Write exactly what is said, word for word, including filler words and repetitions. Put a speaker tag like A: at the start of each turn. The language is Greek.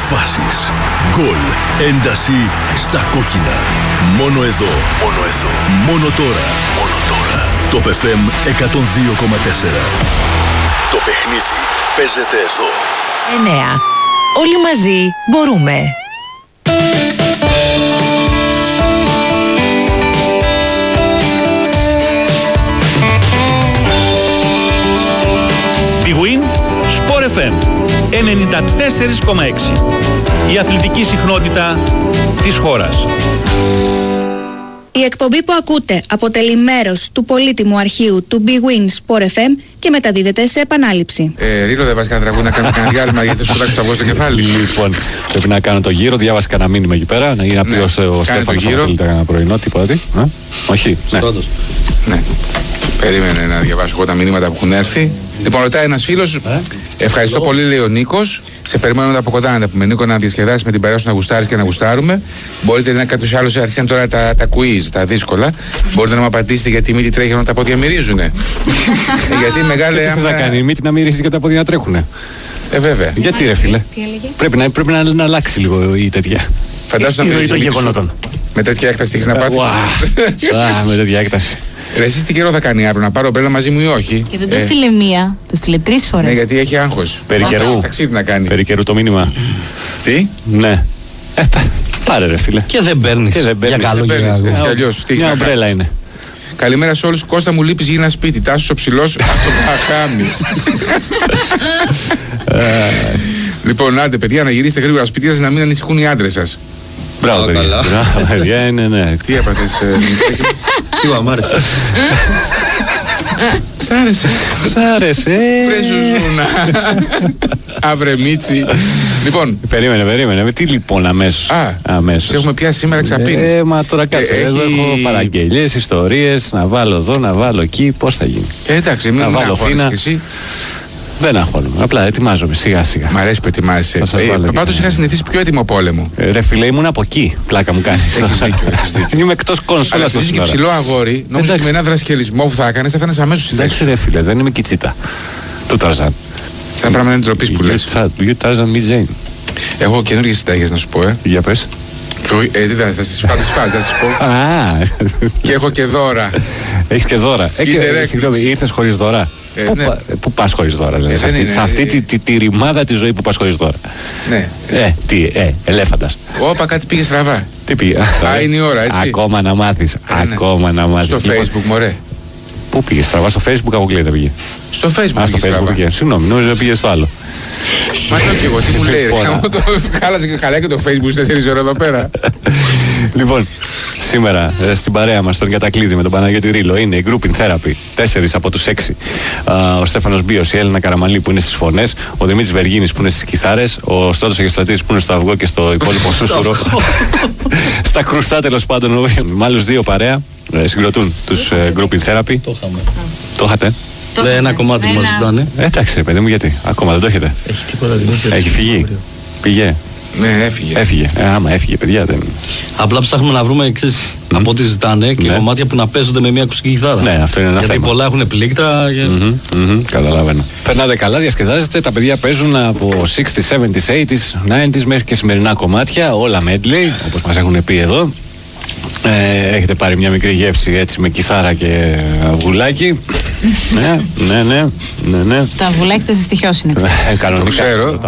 A: Αποφάσεις, γκολ, ένταση στα κόκκινα. Μόνο εδώ, μόνο εδώ, μόνο τώρα, μόνο τώρα. Το Top εφ εμ εκατόν δύο κόμμα τέσσερα. Το παιχνίδι παίζεται εδώ.
B: εννέα. Όλοι μαζί μπορούμε.
C: Big Win, Sport εφ εμ ενενήντα τέσσερα κόμμα έξι. Η αθλητική συχνότητα της χώρας.
D: Η εκπομπή που ακούτε αποτελεί μέρος του πολύτιμου αρχείου του Big Win Sport εφ εμ και μεταδίδεται σε επανάληψη.
E: Ε, Ρίλο, δεν βάζει κανένα τραγούδι να κάνω κανένα διάλειμμα γιατί θα σου πετάξω το αυγό στο κεφάλι.
F: Λοιπόν, πρέπει να κάνω το γύρο. Διάβασα κανένα μήνυμα εκεί πέρα. Να πει ο Στέφανος αν θέλετε κανένα πρωινό, τίποτα. Τι. Όχι. Ναι.
E: Ναι. Περίμενε να διαβάσω εγώ τα μηνύματα που έχουν έρθει. Λοιπόν, ρωτάει ένα φίλο. Ε? Ευχαριστώ πολύ, λέει ο Νίκο. Σε περιμένουμε από κοντά να πούμε, Νίκο, να διασκεδάσει με την παρέα σου, να γουστάρει και να γουστάρουμε. Μπορείτε να κάποιο άλλο, αρχίσαν τώρα τα, τα quiz, τα δύσκολα. Μπορείτε να μου απαντήσετε γιατί η μύτη τρέχει ενώ τα πόδια μυρίζουνε. Γιατί μεγάλη.
F: Τι θα κάνει η μύτη να μυρίζει και τα πόδια να τρέχουνε.
E: Ε, βέβαια.
F: Γιατί ρε φίλε. Πρέπει να, πρέπει να, να αλλάξει λίγο η τέτοια.
E: Φαντάζομαι να μυρίζει γεγονότων. Με τέτοια έκταση έχει να πάθει.
F: Με τέτοια έκταση.
E: Ρε, εσείς τι καιρό θα κάνει αύριο, να πάρω μπρέλα μαζί μου ή όχι?
G: Και δεν το στείλε μία, το στείλε τρεις φορές.
E: Ναι, γιατί έχει άγχος.
F: Περί καιρού.
E: Ταξίδι να κάνει.
F: Περί καιρού το μήνυμα.
E: Τι?
F: Ναι. Ε, πάρε ρε φίλε.
H: Και δεν παίρνεις.
F: Και δεν παίρνεις.
H: Για καλό
E: δεν παίρνεις, έτσι κι αλλιώς. Τι
F: μια μπρέλα είναι.
E: Καλημέρα σε όλους. Κώστα μου λείπεις γίνα σπίτι. Τάσος ο ψηλός από το Παχάμι. Λοιπόν, άντε παιδιά, να γυρίσετε γρήγορα σπίτια σας, να μην ανησυχούν οι άντρες σας.
F: Μπράβο, παιδιά, είναι, ναι.
E: Τι έπαθες, Δημητράκη μου?
H: Τι μου άρεσε.
E: Σ' άρεσε.
F: Σ' άρεσε.
E: Φρέζουζούνα. Αύρε Μίτσι. Λοιπόν.
F: Περίμενε, περίμενε. Τι λοιπόν αμέσως.
E: Α, αμέσως. Έχουμε πιάσει σήμερα εξαπίνεις.
F: Ε, μα τώρα κάτσε. Ε, εδώ έχει... έχω παραγγελίες, ιστορίες. Να βάλω εδώ, να βάλω εκεί. Πώς θα γίνει.
E: Ε, εντάξει, μην αγχώνεις κι εσύ.
F: Δεν αγχώνομαι. Απλά ετοιμάζομαι σιγά σιγά.
E: Μ' αρέσει που ετοιμάζεσαι. Ε, Πάντως είχα συνηθίσει πιο έτοιμο πόλεμο.
F: Ε, ρε φίλε, ήμουν από εκεί. Πλάκα μου κάνει.
E: Έχεις δίκιο, έχεις δίκιο.
F: Είμαι εκτός κόνσουλα.
E: Αλλά επειδή και ψηλό αγόρι, νόμιζα ότι με ένα δρασκελισμό που θα έκανες θα έφτανες αμέσως στη θέση.
F: Εντάξει, ρε φίλε, δεν είμαι κιτσίτα. Του Ταρζάν.
E: Θα πράγμα είναι ντροπής που λες.
F: You Tarzan, me Jane.
E: Έχω καινούργιες συνταγές να σου πω, ε.
F: Για πες.
E: Ε, τι θα τις φας, θα σας πω.
F: Α.
E: Και έχω και δώρα.
F: Έχεις και δώρα. Συγγνώμη, ήρθες χωρίς δώρα.
E: Ε,
F: πού,
E: ναι.
F: πα, πού πας χωρίς δώρα, δηλαδή, ε, σε, αυτή, είναι, σε αυτή ε, τη, τη, τη ρημάδα τη ζωή που πας χωρίς δώρα.
E: Ναι.
F: Ε, τι, ε, ελέφαντας.
E: Όπα, κάτι πήγε στραβά.
F: Τι πήγε.
E: Α, είναι η ώρα, έτσι.
F: Ακόμα να μάθεις. Ε, ναι. Ακόμα να μάθεις.
E: Στο Facebook, μωρέ.
F: Πού πήγε στραβά, στο Facebook αποκλείεται πήγε.
E: Στο Facebook
F: Α, στο Facebook πήγε. Συγγνώμη, νόμιζα πήγε στο άλλο.
E: Μα το και εγώ, τι μου λέει, ρε. Χάλασε και καλά και το Facebook στις τέσσερις ώρες εδώ πέρα.
F: Λοιπόν, σήμερα στην παρέα μας στον Κατακλείδη με τον Παναγιώτη Ρίλο είναι η Grouping Therapy, τέσσερις από τους έξι. Ο Στέφανος Μπίος, η Έλληνα Καραμαλή που είναι στις φωνές, ο Δημήτρης Βεργίνης που είναι στις κιθάρες, ο Στράτος Αγιοστρατής που είναι στο αυγό και στο υπόλοιπο σούσουρο. Στα κρουστά τέλος πάντων, με άλλους δύο παρέα συγκροτούν τους Grouping Therapy.
H: Το είχαμε.
F: Το είχατε.
H: Ναι, ένα κομμάτι μας ζητάνε.
F: Εντάξει, ρε παιδί μου, γιατί ακόμα δεν το έχετε.
H: Έχει τίποτα Δημήτρη.
F: Έχει φύγει. Πήγε.
E: Ναι, έφυγε.
F: Έφυγε. Ε, άμα έφυγε, παιδιά. Δεν...
H: Απλά ψάχνουμε να βρούμε εξής, mm. από ό,τι ζητάνε και ναι. κομμάτια που να παίζονται με μια ακουστική κιθάρα.
F: Ναι, αυτό είναι ένα
H: γιατί
F: θέμα.
H: πολλά έχουν πλήκτρα. Και...
F: Mm-hmm, mm-hmm, καταλαβαίνω. Περνάτε καλά, διασκεδάζετε. Τα παιδιά παίζουν από εξήντα, εβδομήντα, ογδόντα, ενενήντα μέχρι και σημερινά κομμάτια. Όλα medley, όπως μας έχουν πει εδώ. Ε, έχετε πάρει μια μικρή γεύση έτσι με κιθάρα και αυγουλάκι. ναι, ναι, ναι, ναι, ναι.
G: Τα αυγουλάκι θα σε στοιχειώσει, είναι.
F: Κανονικά.
E: Το ξέρω.